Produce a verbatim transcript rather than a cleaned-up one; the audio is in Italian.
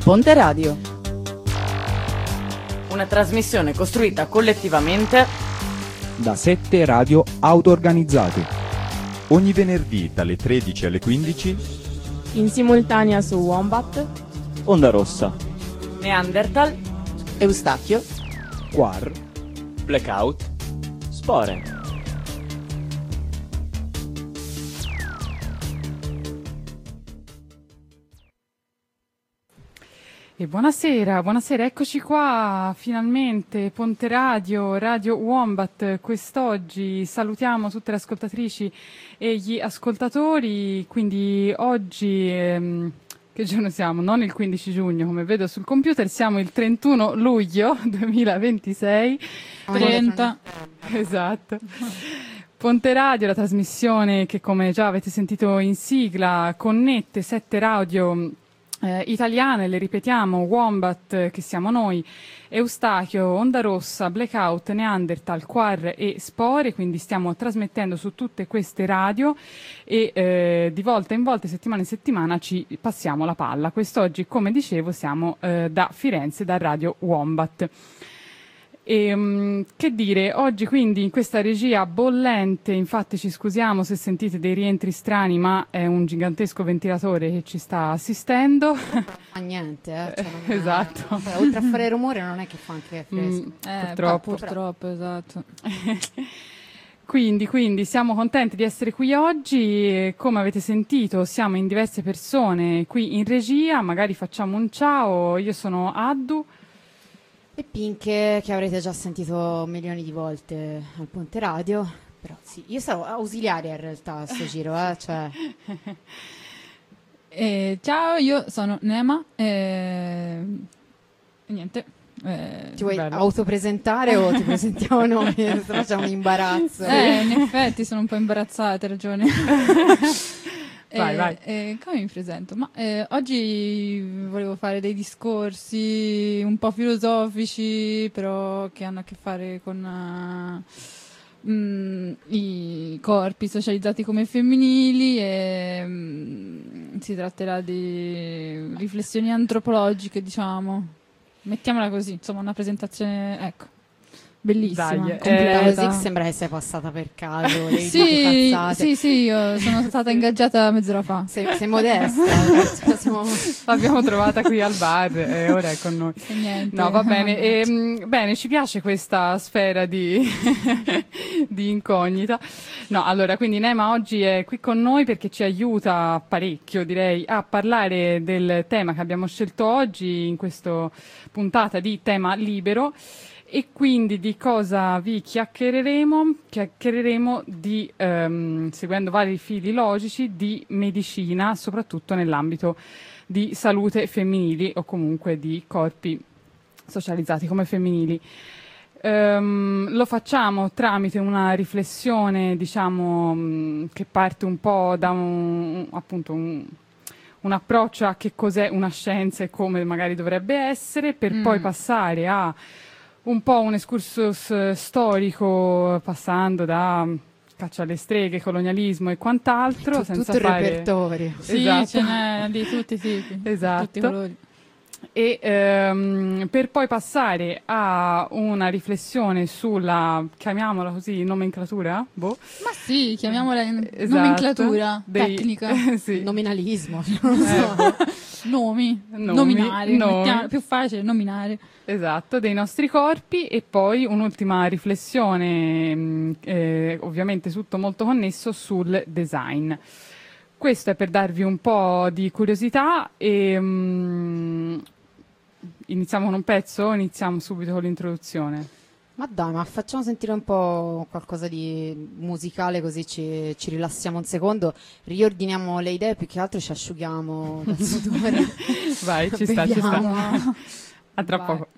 Ponte Radio. Una trasmissione costruita collettivamente da sette radio auto-organizzate. Ogni venerdì dalle tredici alle quindici in simultanea su Wombat, Onda Rossa, Neanderthal, Eustachio, Quar, Blackout, Spore. E buonasera, buonasera, eccoci qua, finalmente, Ponte Radio, Radio Wombat. Quest'oggi salutiamo tutte le ascoltatrici e gli ascoltatori, quindi oggi, ehm, che giorno siamo? Non il quindici giugno, come vedo sul computer, siamo il trentuno luglio duemilaventisei. trenta. Esatto. Ponte Radio, la trasmissione che, come già avete sentito in sigla, connette sette radio Eh, italiane, le ripetiamo: Wombat, che siamo noi, Eustachio, Onda Rossa, Blackout, Neanderthal, Quar e Spore, quindi stiamo trasmettendo su tutte queste radio e eh, di volta in volta, settimana in settimana, ci passiamo la palla. Quest'oggi, come dicevo, siamo eh, da Firenze, da Radio Wombat. E, um, che dire, oggi quindi in questa regia bollente, infatti ci scusiamo se sentite dei rientri strani, ma è un gigantesco ventilatore che ci sta assistendo. Ma niente, eh, cioè non esatto. È, oltre a fare rumore non è che fa anche fresco. Mm, Eh, purtroppo. purtroppo, esatto. Quindi, quindi siamo contenti di essere qui oggi. Come avete sentito, siamo in diverse persone qui in regia, magari facciamo un ciao. Io sono Addu. E Pink, che avrete già sentito milioni di volte al Ponte Radio, però sì, io sarò ausiliaria in realtà a sto giro, eh, cioè... Eh, ciao, io sono Nema e, e niente. Eh, Ti vuoi bello. autopresentare o ti presentiamo noi? Se no c'è un imbarazzo. eh, in effetti sono un po' imbarazzata, hai ragione. Vai, Eh, vai. eh, come mi presento? Ma eh, oggi volevo fare dei discorsi un po' filosofici, però che hanno a che fare con uh, mm, i corpi socializzati come femminili e mm, si tratterà di riflessioni antropologiche, diciamo. Mettiamola così, insomma, una presentazione, ecco. Bellissima, Dai, eh, completa. Così sembra che sei passata per caso. le Sì, cazzate. sì, sì, io sono stata ingaggiata mezz'ora fa. Sei, sei modesta. Cioè, siamo... L'abbiamo trovata qui al bar e ora è con noi. E niente. No, va bene. E, bene, ci piace questa sfera di, di incognita. No, allora, quindi Nema oggi è qui con noi perché ci aiuta parecchio, direi, a parlare del tema che abbiamo scelto oggi in questa puntata di Tema Libero. E quindi di cosa vi chiacchiereremo? Chiacchiereremo di, ehm, seguendo vari fili logici, di medicina, soprattutto nell'ambito di salute femminili o comunque di corpi socializzati come femminili. Ehm, lo facciamo tramite una riflessione, diciamo, mh, che parte un po' da un, appunto un, un approccio a che cos'è una scienza e come magari dovrebbe essere, per Mm. poi passare a un po' un excursus storico, passando da caccia alle streghe, colonialismo e quant'altro, Tutto, senza tutto il fare... repertorio. Sì, Esatto. ce n'è di tutti i tipi. Esatto. Tutti i colori. E ehm, per poi passare a una riflessione sulla, chiamiamola così, nomenclatura? Boh. Ma sì, chiamiamola in- Esatto. nomenclatura Dei- tecnica. sì. Nominalismo. Non lo so. Nomi, Nomi, nominare, nomi. mettiamo- più facile nominare. Esatto, dei nostri corpi e poi un'ultima riflessione, mh, eh, ovviamente tutto molto connesso sul design. Questo è per darvi un po' di curiosità e mh, iniziamo con un pezzo o iniziamo subito con l'introduzione? Ma dai, ma facciamo sentire un po' qualcosa di musicale così ci, ci rilassiamo un secondo, riordiniamo le idee, più che altro ci asciughiamo dal sudore. Vai, ci sta, ci sta. Beviamo. A tra Vai. poco.